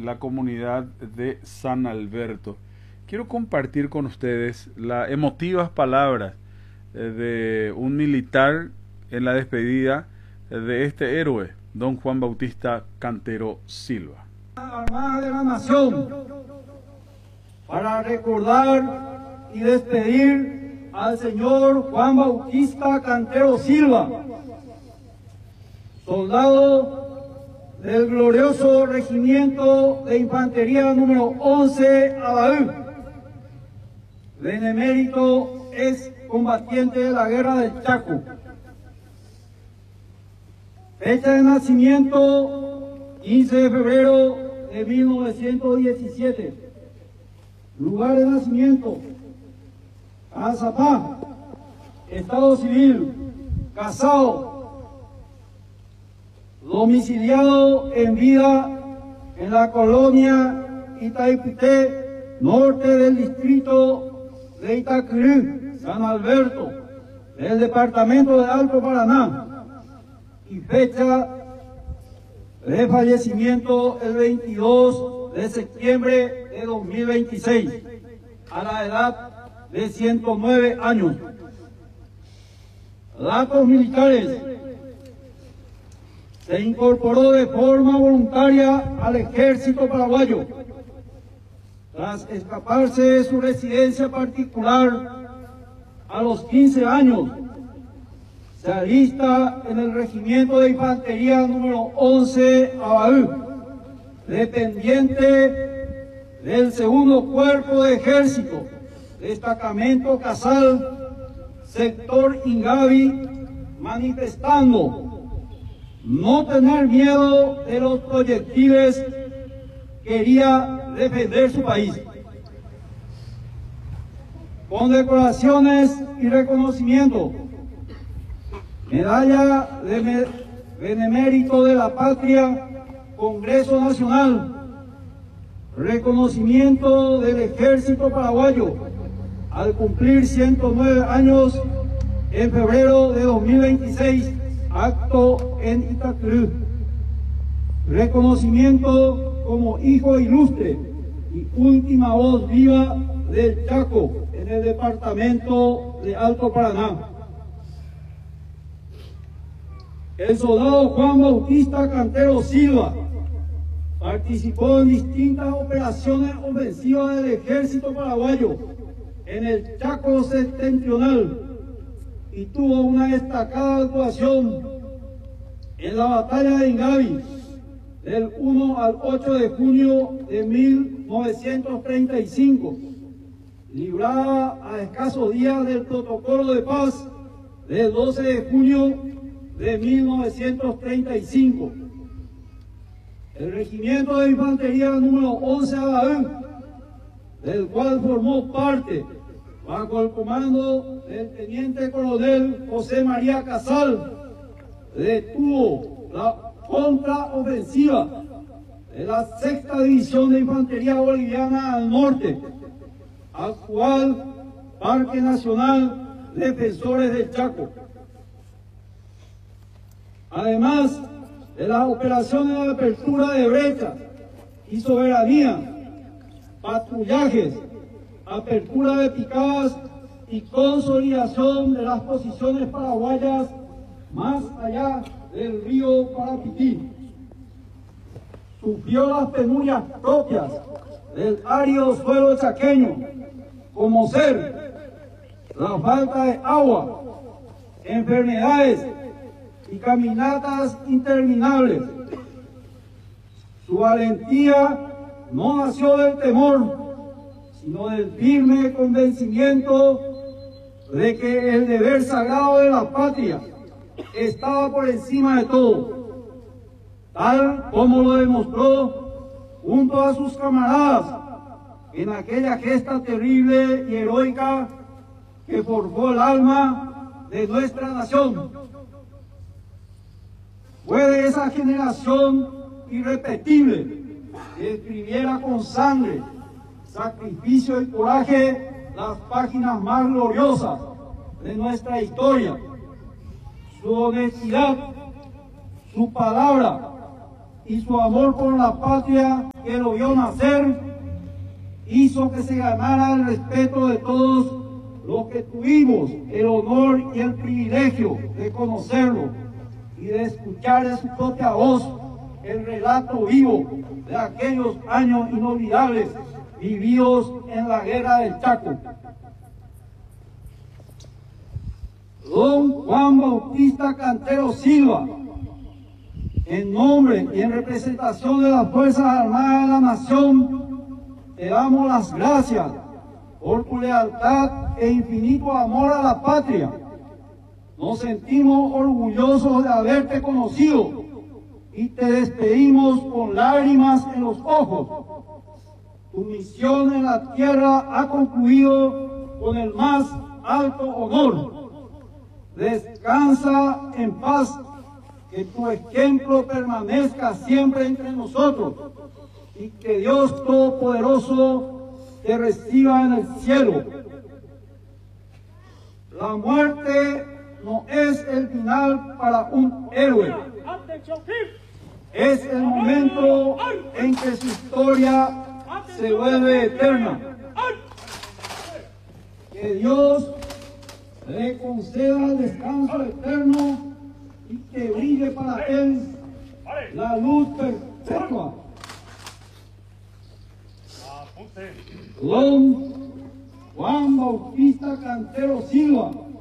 la comunidad de San Alberto. Quiero compartir con ustedes las emotivas palabras de un militar en la despedida de este héroe, don Juan Bautista Cantero Silva. Armada de la Nación, para recordar y despedir al señor Juan Bautista Cantero Silva, soldado del glorioso Regimiento de Infantería número 11 Abaú, benemérito ex combatiente de la Guerra del Chaco. Fecha de nacimiento 15 de febrero de 1917. Lugar de nacimiento Azapá. Estado civil casado. Domiciliado en vida en la colonia Itaipité, norte del distrito de Itacurú, San Alberto, del departamento de Alto Paraná. Y fecha de fallecimiento el 22 de septiembre de 2026, a la edad de 109 años. Datos militares. Se incorporó de forma voluntaria al ejército paraguayo. Tras escaparse de su residencia particular a los 15 años, se alista en el Regimiento de Infantería número 11 Abaú, dependiente del segundo Cuerpo de Ejército, destacamento Casal, sector Ingavi, manifestando no tener miedo de los proyectiles, quería defender su país. Condecoraciones y reconocimiento. Medalla de Benemérito de la Patria, Congreso Nacional. Reconocimiento del Ejército Paraguayo al cumplir 109 años en febrero de 2026, acto en Itacurú. Reconocimiento como hijo ilustre y última voz viva del Chaco en el departamento de Alto Paraná. El soldado Juan Bautista Cantero Silva participó en distintas operaciones ofensivas del ejército paraguayo en el Chaco septentrional y tuvo una destacada actuación en la batalla de Ingavi del 1 al 8 de junio de 1935, librada a escasos días del protocolo de paz del 12 de junio de 1935. El Regimiento de Infantería número 11 Abaú, del cual formó parte bajo el comando del teniente coronel José María Casal, detuvo la contraofensiva de la Sexta División de Infantería Boliviana al norte, actual Parque Nacional Defensores del Chaco. Además de las operaciones de apertura de brechas y soberanía, patrullajes, apertura de picadas y consolidación de las posiciones paraguayas más allá del río Parapití. Sufrió las penurias propias del árido suelo chaqueño, como ser la falta de agua, enfermedades y caminatas interminables. Su valentía no nació del temor, sino del firme convencimiento de que el deber sagrado de la patria estaba por encima de todo, tal como lo demostró junto a sus camaradas en aquella gesta terrible y heroica que forjó el alma de nuestra nación. Fue de esa generación irrepetible que escribiera con sangre, sacrificio y coraje las páginas más gloriosas de nuestra historia. Su honestidad, su palabra y su amor por la patria que lo vio nacer, hizo que se ganara el respeto de todos los que tuvimos el honor y el privilegio de conocerlo y de escuchar de su propia voz el relato vivo de aquellos años inolvidables vividos en la guerra del Chaco. Don Juan Bautista Cantero Silva, en nombre y en representación de las Fuerzas Armadas de la Nación, te damos las gracias por tu lealtad e infinito amor a la patria. Nos sentimos orgullosos de haberte conocido y te despedimos con lágrimas en los ojos. Tu misión en la tierra ha concluido con el más alto honor. Descansa en paz, que tu ejemplo permanezca siempre entre nosotros y que Dios Todopoderoso te reciba en el cielo. La muerte no es el final para un héroe. Es el momento en que su historia se vuelve eterna. Que Dios le conceda el descanso eterno y que brille para él la luz perpetua. Don Juan Bautista Cantero Silva,